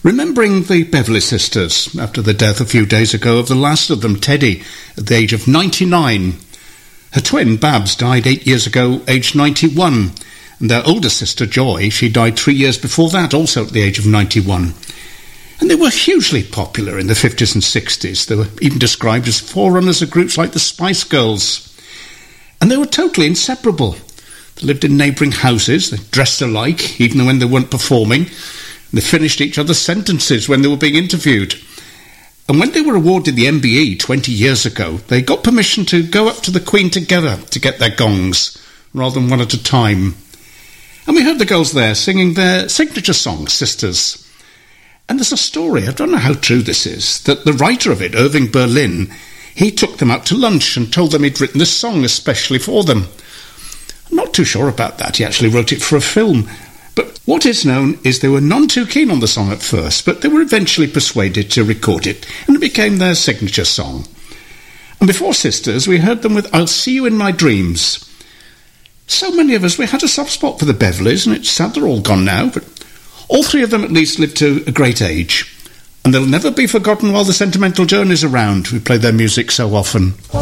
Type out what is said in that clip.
Remembering the Beverley sisters after the death a few days ago of the last of them, Teddy, at the age of 99. Her twin, Babs, died 8 years ago, aged 91. And their older sister, Joy, she died 3 years before that, also at the age of 91. And they were hugely popular in the 50s and 60s. They were even described as forerunners of groups like the Spice Girls. And they were totally inseparable. They lived in neighbouring houses, they dressed alike, even when they weren't performing. They finished each other's sentences when they were being interviewed. And when they were awarded the MBE 20 years ago, they got permission to go up to the Queen together to get their gongs, rather than one at a time. And we heard the girls there singing their signature song, Sisters. And there's a story, I don't know how true this is, that the writer of it, Irving Berlin, he took them out to lunch and told them he'd written this song especially for them. I'm not too sure about that. He actually wrote it for a film. But what is known is they were none too keen on the song at first, but they were eventually persuaded to record it, and it became their signature song. And before Sisters, we heard them with I'll See You in My Dreams. So many of us, we had a soft spot for the Beverleys, and it's sad they're all gone now, but all three of them at least lived to a great age. And they'll never be forgotten while the Sentimental Journey's around. We play their music so often.